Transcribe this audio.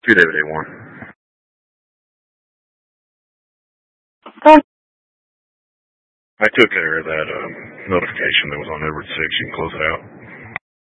Good day, everyone. I took care of that notification that was on Edward 6. You can close it out.